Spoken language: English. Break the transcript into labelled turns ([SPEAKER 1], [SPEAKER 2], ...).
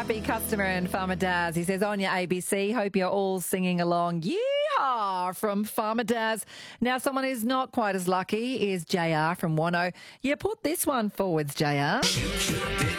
[SPEAKER 1] happy customer and Farmer Daz. He says, on your ABC, hope you're all singing along. Yeehaw from Farmer Daz. Now, someone who's not quite as lucky is JR from Wano. You put this one forwards, JR.